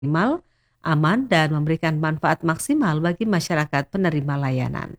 minimal, aman, dan memberikan manfaat maksimal bagi masyarakat penerima layanan.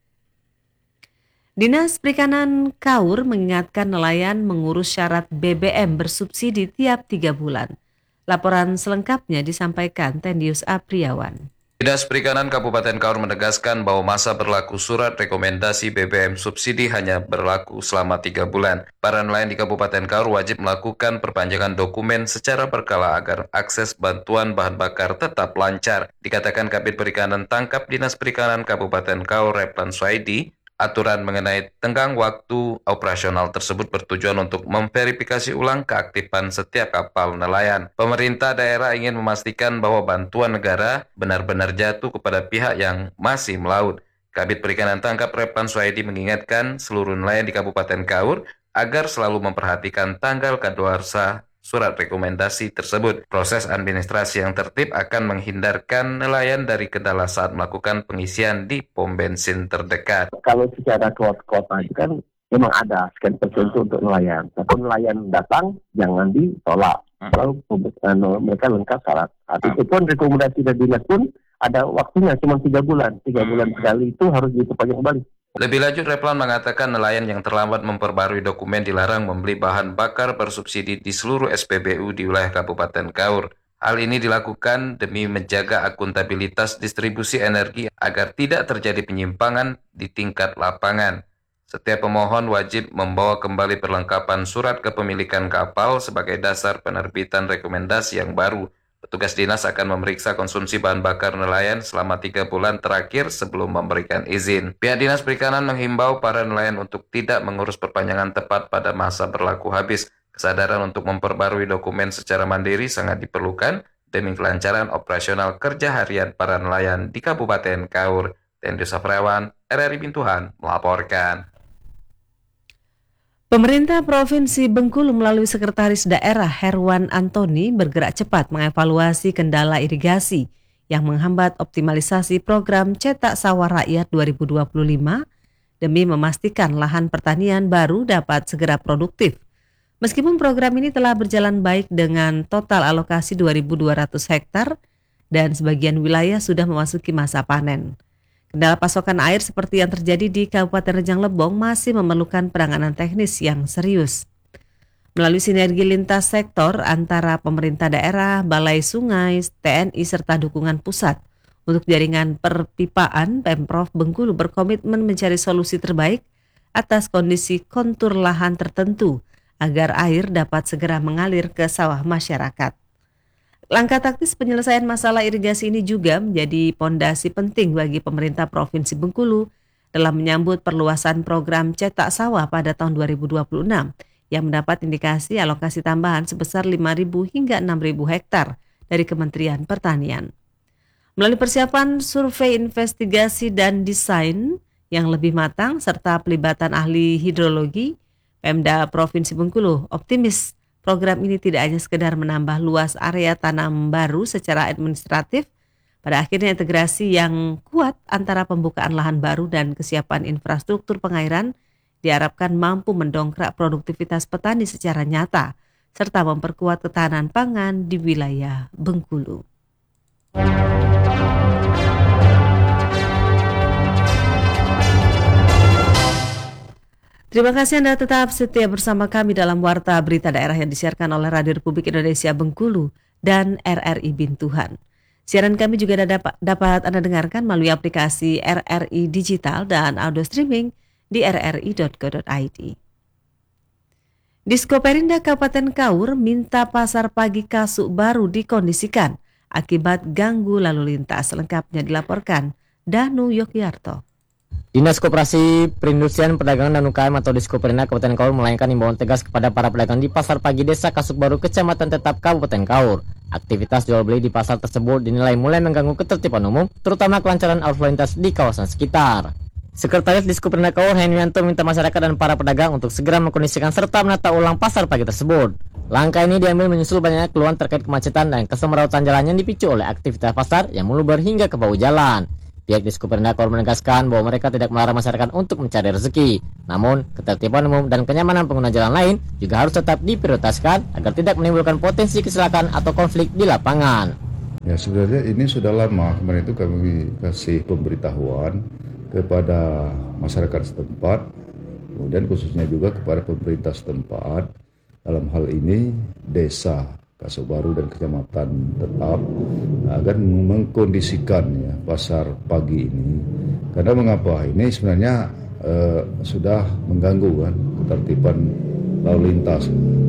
Dinas Perikanan Kaur mengingatkan nelayan mengurus syarat BBM bersubsidi tiap 3 bulan. Laporan selengkapnya disampaikan Tendius Apriawan. Dinas Perikanan Kabupaten Kaur menegaskan bahwa masa berlaku surat rekomendasi BBM subsidi hanya berlaku selama 3 bulan. Para nelayan di Kabupaten Kaur wajib melakukan perpanjangan dokumen secara berkala agar akses bantuan bahan bakar tetap lancar. Dikatakan Kabid Perikanan Tangkap Dinas Perikanan Kabupaten Kaur Replan Suaidi, aturan mengenai tenggang waktu operasional tersebut bertujuan untuk memverifikasi ulang keaktifan setiap kapal nelayan. Pemerintah daerah ingin memastikan bahwa bantuan negara benar-benar jatuh kepada pihak yang masih melaut. Kabid Perikanan Tangkap Replan Suaidi mengingatkan seluruh nelayan di Kabupaten Kaur agar selalu memperhatikan tanggal kadaluarsa surat rekomendasi tersebut. Proses administrasi yang tertib akan menghindarkan nelayan dari kendala saat melakukan pengisian di pom bensin terdekat. Kalau secara kota itu kan memang ada sekian tertentu untuk nelayan. Tapi nelayan datang jangan ditolak. Kalau mereka lengkap syarat. Itu pun rekomendasi dari dinas pun ada waktunya cuma 3 bulan. 3 bulan sekali itu harus diperpanjang kembali. Lebih lanjut, Replan mengatakan nelayan yang terlambat memperbarui dokumen dilarang membeli bahan bakar bersubsidi di seluruh SPBU di wilayah Kabupaten Kaur. Hal ini dilakukan demi menjaga akuntabilitas distribusi energi agar tidak terjadi penyimpangan di tingkat lapangan. Setiap pemohon wajib membawa kembali perlengkapan surat kepemilikan kapal sebagai dasar penerbitan rekomendasi yang baru. Petugas dinas akan memeriksa konsumsi bahan bakar nelayan selama 3 bulan terakhir sebelum memberikan izin. Pihak Dinas Perikanan menghimbau para nelayan untuk tidak mengurus perpanjangan tepat pada masa berlaku habis. Kesadaran untuk memperbarui dokumen secara mandiri sangat diperlukan demi kelancaran operasional kerja harian para nelayan di Kabupaten Kaur. Tendius Apriawan, RRI Bintuhan, melaporkan. Pemerintah Provinsi Bengkulu melalui Sekretaris Daerah Herwan Antoni bergerak cepat mengevaluasi kendala irigasi yang menghambat optimalisasi program Cetak Sawah Rakyat 2025 demi memastikan lahan pertanian baru dapat segera produktif. Meskipun program ini telah berjalan baik dengan total alokasi 2.200 hektar dan sebagian wilayah sudah memasuki masa panen. Kendala pasokan air seperti yang terjadi di Kabupaten Rejang Lebong masih memerlukan penanganan teknis yang serius. Melalui sinergi lintas sektor antara pemerintah daerah, balai sungai, TNI, serta dukungan pusat untuk jaringan perpipaan, Pemprov Bengkulu berkomitmen mencari solusi terbaik atas kondisi kontur lahan tertentu agar air dapat segera mengalir ke sawah masyarakat. Langkah taktis penyelesaian masalah irigasi ini juga menjadi pondasi penting bagi pemerintah Provinsi Bengkulu dalam menyambut perluasan program Cetak Sawah pada tahun 2026 yang mendapat indikasi alokasi tambahan sebesar 5.000 hingga 6.000 hektar dari Kementerian Pertanian. Melalui persiapan survei investigasi dan desain yang lebih matang serta pelibatan ahli hidrologi, Pemda Provinsi Bengkulu optimis program ini tidak hanya sekedar menambah luas area tanam baru secara administratif, pada akhirnya integrasi yang kuat antara pembukaan lahan baru dan kesiapan infrastruktur pengairan diharapkan mampu mendongkrak produktivitas petani secara nyata, serta memperkuat ketahanan pangan di wilayah Bengkulu. Terima kasih Anda tetap setia bersama kami dalam Warta Berita Daerah yang disiarkan oleh Radio Republik Indonesia Bengkulu dan RRI Bintuhan. Siaran kami juga dapat Anda dengarkan melalui aplikasi RRI Digital dan audio streaming di rri.co.id. Diskoperinda Kabupaten Kaur minta pasar pagi Kasuk baru dikondisikan akibat ganggu lalu lintas. Selengkapnya dilaporkan Danu Yogyarto. Dinas Koperasi Perindustrian Perdagangan dan UKM atau Diskoperinda Kabupaten Kaur melayangkan imbauan tegas kepada para pedagang di Pasar Pagi Desa Kasuk Baru Kecamatan Tetap Kabupaten Kaur. Aktivitas jual beli di pasar tersebut dinilai mulai mengganggu ketertiban umum, terutama kelancaran arus lalu lintas di kawasan sekitar. Sekretaris Diskoperinda Kaur Henwianto meminta masyarakat dan para pedagang untuk segera mengkondisikan serta menata ulang pasar pagi tersebut. Langkah ini diambil menyusul banyaknya keluhan terkait kemacetan dan kesemerawutan jalan yang dipicu oleh aktivitas pasar yang meluber hingga ke bahu jalan. Pihak Diskoperinda Kaur menegaskan bahwa mereka tidak melarang masyarakat untuk mencari rezeki. Namun, ketertiban umum dan kenyamanan pengguna jalan lain juga harus tetap diprioritaskan agar tidak menimbulkan potensi kecelakaan atau konflik di lapangan. Ya sebenarnya ini sudah lama, kemarin itu kami kasih pemberitahuan kepada masyarakat setempat, kemudian khususnya juga kepada pemerintah setempat, dalam hal ini desa Kasuk Baru dan kecamatan Tetap, agar mengkondisikan ya, pasar pagi ini. Karena mengapa? Ini sebenarnya sudah mengganggu kan ketertiban lalu lintas.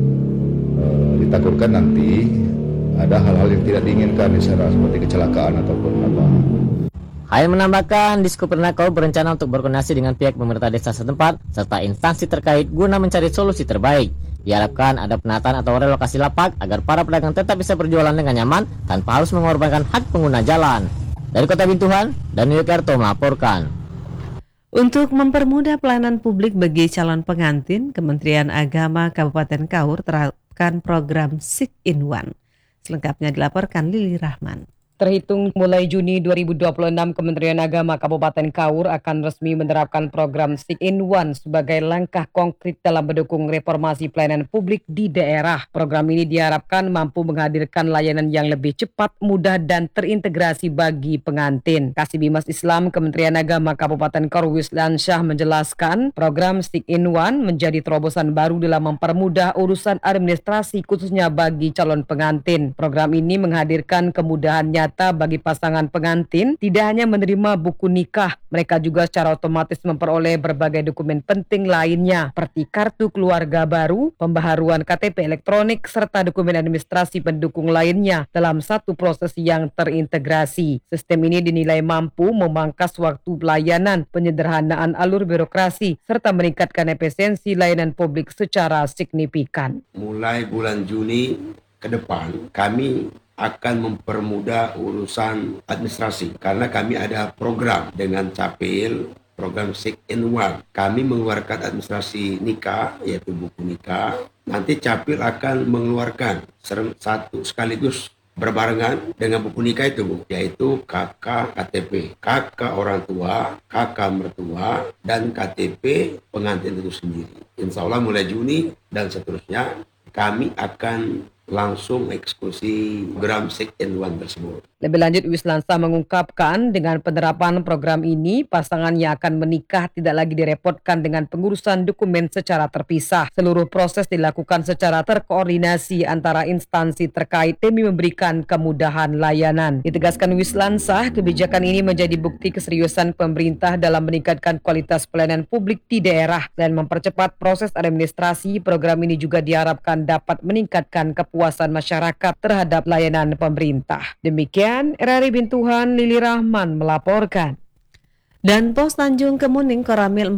Ditakutkan nanti ada hal-hal yang tidak diinginkan di sana seperti kecelakaan ataupun apa. Hayat menambahkan, Diskopernakour berencana untuk berkoordinasi dengan pihak pemerintah desa setempat serta instansi terkait guna mencari solusi terbaik. Diharapkan ada penataan atau relokasi lapak agar para pedagang tetap bisa berjualan dengan nyaman tanpa harus mengorbankan hak pengguna jalan. Dari Kota Bintuhan, Daniel Kerto melaporkan. Untuk mempermudah pelayanan publik bagi calon pengantin, Kementerian Agama Kabupaten Kaur terapkan program 6-in-1. Selengkapnya dilaporkan Lili Rahman. Terhitung mulai Juni 2026, Kementerian Agama Kabupaten Kaur akan resmi menerapkan program 6-in-1 sebagai langkah konkret dalam mendukung reformasi pelayanan publik di daerah. Program ini diharapkan mampu menghadirkan layanan yang lebih cepat, mudah, dan terintegrasi bagi pengantin. Kasibimas Islam Kementerian Agama Kabupaten Kaur Wislansyah menjelaskan, program 6-in-1 menjadi terobosan baru dalam mempermudah urusan administrasi khususnya bagi calon pengantin. Program ini menghadirkan kemudahan nyata bagi pasangan pengantin, tidak hanya menerima buku nikah, mereka juga secara otomatis memperoleh berbagai dokumen penting lainnya, seperti kartu keluarga baru, pembaharuan KTP elektronik, serta dokumen administrasi pendukung lainnya dalam satu proses yang terintegrasi. Sistem ini dinilai mampu memangkas waktu pelayanan, penyederhanaan alur birokrasi, serta meningkatkan efisiensi layanan publik secara signifikan. Mulai bulan Juni ke depan, kami akan mempermudah urusan administrasi karena kami ada program dengan Capil, program 6-in-1. Kami mengeluarkan administrasi nikah, yaitu buku nikah. Nanti Capil akan mengeluarkan satu sekaligus berbarengan dengan buku nikah itu, Bu, yaitu KK KTP, KK orang tua, KK mertua, dan KTP pengantin itu sendiri. Insya Allah mulai Juni dan seterusnya kami akan langsung eksekusi program 6-in-1 tersebut. Lebih lanjut, Wislansa mengungkapkan dengan penerapan program ini, pasangan yang akan menikah tidak lagi direpotkan dengan pengurusan dokumen secara terpisah. Seluruh proses dilakukan secara terkoordinasi antara instansi terkait demi memberikan kemudahan layanan. Ditegaskan Wislansa, kebijakan ini menjadi bukti keseriusan pemerintah dalam meningkatkan kualitas pelayanan publik di daerah dan mempercepat proses administrasi. Program ini juga diharapkan dapat meningkatkan kepuasan masyarakat terhadap layanan pemerintah. Demikian RRI Bintuhan, Lili Rahman melaporkan. Dan Pos Tanjung Kemuning Koramil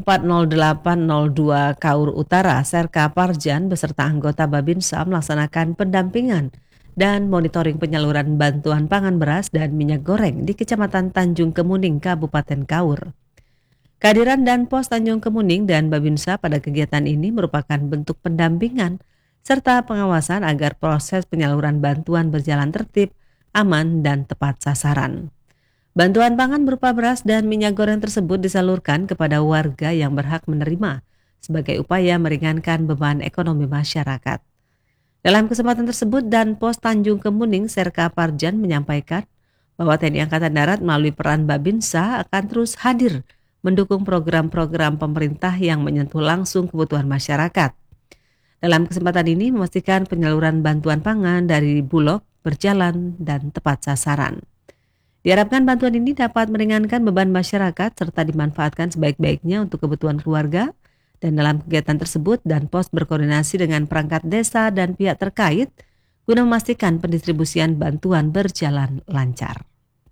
40802 Kaur Utara, Serka Parjan beserta anggota Babinsa melaksanakan pendampingan dan monitoring penyaluran bantuan pangan beras dan minyak goreng di Kecamatan Tanjung Kemuning, Kabupaten Kaur. Kehadiran dan Pos Tanjung Kemuning dan Babinsa pada kegiatan ini merupakan bentuk pendampingan serta pengawasan agar proses penyaluran bantuan berjalan tertib, aman, dan tepat sasaran. Bantuan pangan berupa beras dan minyak goreng tersebut disalurkan kepada warga yang berhak menerima sebagai upaya meringankan beban ekonomi masyarakat. Dalam kesempatan tersebut, Dan Pos Tanjung Kemuning Serka Parjan menyampaikan bahwa TNI Angkatan Darat melalui peran Babinsa akan terus hadir mendukung program-program pemerintah yang menyentuh langsung kebutuhan masyarakat. Dalam kesempatan ini memastikan penyaluran bantuan pangan dari Bulog berjalan dan tepat sasaran. Diharapkan bantuan ini dapat meringankan beban masyarakat serta dimanfaatkan sebaik-baiknya untuk kebutuhan keluarga. Dan dalam kegiatan tersebut, Dan Pos berkoordinasi dengan perangkat desa dan pihak terkait guna memastikan pendistribusian bantuan berjalan lancar.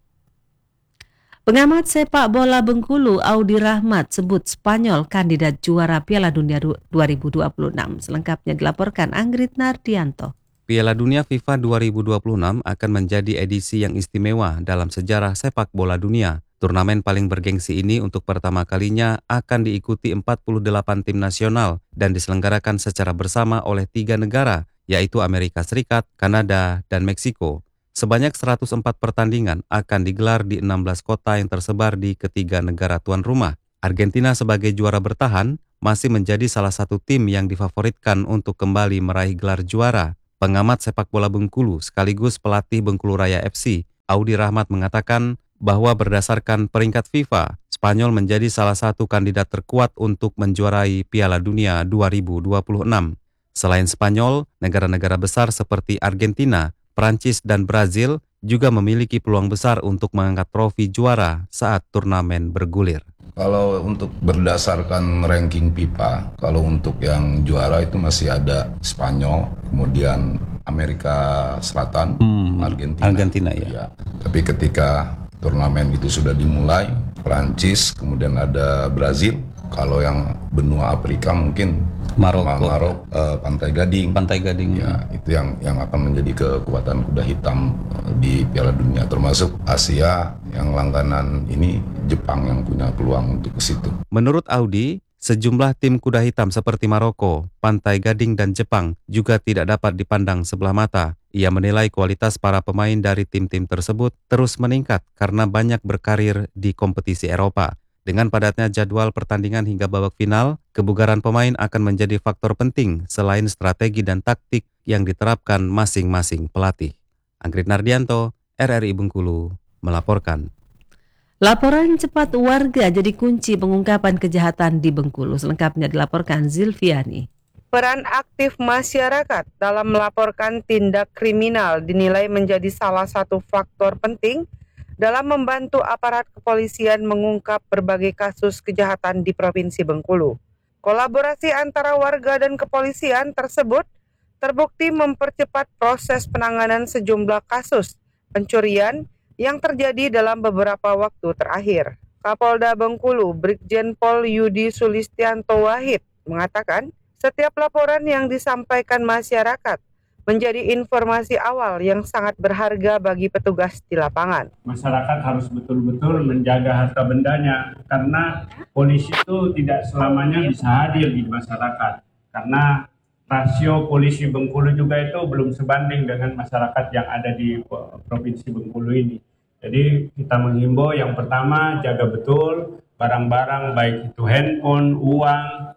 Pengamat sepak bola Bengkulu Audi Rahmat sebut Spanyol kandidat juara Piala Dunia 2026. Selengkapnya dilaporkan Anggrit Nardianto. Piala Dunia FIFA 2026 akan menjadi edisi yang istimewa dalam sejarah sepak bola dunia. Turnamen paling bergengsi ini untuk pertama kalinya akan diikuti 48 tim nasional dan diselenggarakan secara bersama oleh 3 negara, yaitu Amerika Serikat, Kanada, dan Meksiko. Sebanyak 104 pertandingan akan digelar di 16 kota yang tersebar di ketiga negara tuan rumah. Argentina sebagai juara bertahan masih menjadi salah satu tim yang difavoritkan untuk kembali meraih gelar juara. Pengamat sepak bola Bengkulu sekaligus pelatih Bengkulu Raya FC, Audi Rahmat mengatakan bahwa berdasarkan peringkat FIFA, Spanyol menjadi salah satu kandidat terkuat untuk menjuarai Piala Dunia 2026. Selain Spanyol, negara-negara besar seperti Argentina, Prancis, dan Brazil juga memiliki peluang besar untuk mengangkat trofi juara saat turnamen bergulir. Kalau untuk berdasarkan ranking FIFA, kalau untuk yang juara itu masih ada Spanyol, kemudian Amerika Selatan, Argentina ya. Tapi ketika turnamen itu sudah dimulai, Prancis, kemudian ada Brazil. Kalau yang benua Afrika mungkin Maroko, Pantai Gading. Ya, itu yang akan menjadi kekuatan kuda hitam di Piala Dunia. Termasuk Asia yang langganan ini Jepang yang punya peluang untuk ke situ. Menurut Audi, sejumlah tim kuda hitam seperti Maroko, Pantai Gading, dan Jepang juga tidak dapat dipandang sebelah mata. Ia menilai kualitas para pemain dari tim-tim tersebut terus meningkat karena banyak berkarir di kompetisi Eropa. Dengan padatnya jadwal pertandingan hingga babak final, kebugaran pemain akan menjadi faktor penting selain strategi dan taktik yang diterapkan masing-masing pelatih. Anggrit Nardianto, RRI Bengkulu, melaporkan. Laporan cepat warga jadi kunci pengungkapan kejahatan di Bengkulu. Selengkapnya dilaporkan Zilviani. Peran aktif masyarakat dalam melaporkan tindak kriminal dinilai menjadi salah satu faktor penting dalam membantu aparat kepolisian mengungkap berbagai kasus kejahatan di Provinsi Bengkulu. Kolaborasi antara warga dan kepolisian tersebut terbukti mempercepat proses penanganan sejumlah kasus pencurian yang terjadi dalam beberapa waktu terakhir. Kapolda Bengkulu, Brigjen Pol Yudi Sulistianto Wahid, mengatakan setiap laporan yang disampaikan masyarakat menjadi informasi awal yang sangat berharga bagi petugas di lapangan. Masyarakat harus betul-betul menjaga harta bendanya karena polisi itu tidak selamanya bisa hadir di masyarakat karena rasio polisi Bengkulu juga itu belum sebanding dengan masyarakat yang ada di Provinsi Bengkulu ini. Jadi kita menghimbau yang pertama jaga betul barang-barang baik itu handphone, uang,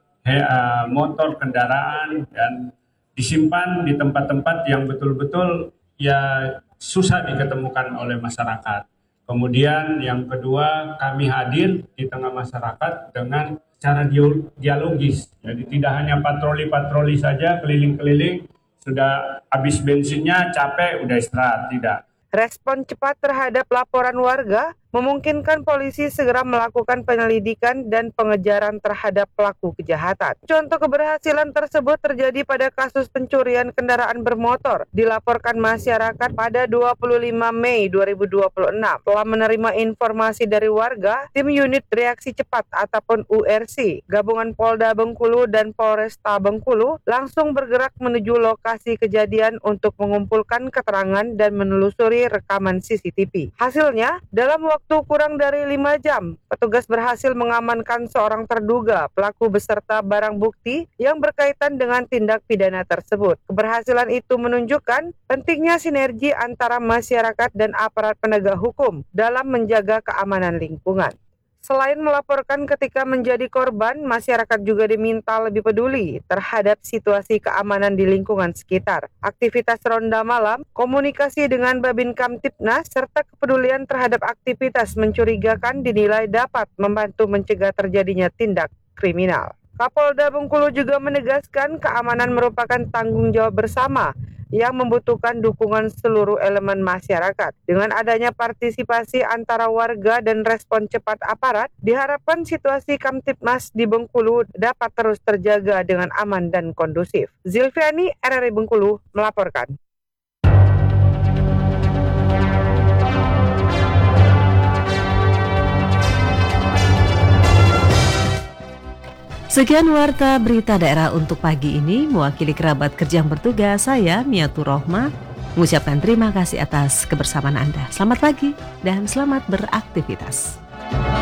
motor, kendaraan dan disimpan di tempat-tempat yang betul-betul ya susah diketemukan oleh masyarakat. Kemudian yang kedua, kami hadir di tengah masyarakat dengan cara dialogis. Jadi tidak hanya patroli-patroli saja keliling-keliling, sudah habis bensinnya capek udah istirahat, tidak. Respon cepat terhadap laporan warga memungkinkan polisi segera melakukan penyelidikan dan pengejaran terhadap pelaku kejahatan. Contoh keberhasilan tersebut terjadi pada kasus pencurian kendaraan bermotor dilaporkan masyarakat pada 25 Mei 2026. Setelah menerima informasi dari warga, tim unit reaksi cepat ataupun URC, gabungan Polda Bengkulu dan Polresta Bengkulu langsung bergerak menuju lokasi kejadian untuk mengumpulkan keterangan dan menelusuri rekaman CCTV. Hasilnya, dalam waktu kurang dari 5 jam, petugas berhasil mengamankan seorang terduga pelaku beserta barang bukti yang berkaitan dengan tindak pidana tersebut. Keberhasilan itu menunjukkan pentingnya sinergi antara masyarakat dan aparat penegak hukum dalam menjaga keamanan lingkungan. Selain melaporkan ketika menjadi korban, masyarakat juga diminta lebih peduli terhadap situasi keamanan di lingkungan sekitar. Aktivitas ronda malam, komunikasi dengan Babin Kamtibnas, serta kepedulian terhadap aktivitas mencurigakan dinilai dapat membantu mencegah terjadinya tindak kriminal. Kapolda Bengkulu juga menegaskan keamanan merupakan tanggung jawab bersama yang membutuhkan dukungan seluruh elemen masyarakat. Dengan adanya partisipasi antara warga dan respon cepat aparat, diharapkan situasi Kamtibnas di Bengkulu dapat terus terjaga dengan aman dan kondusif. Zilviani, RRI Bengkulu, melaporkan. Sekian warta berita daerah untuk pagi ini. Mewakili kerabat kerja yang bertugas, saya Miatur Rohma mengucapkan terima kasih atas kebersamaan Anda. Selamat pagi dan selamat beraktivitas.